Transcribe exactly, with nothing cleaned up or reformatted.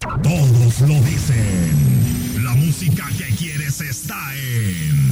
Todos lo dicen. La música que quieres está en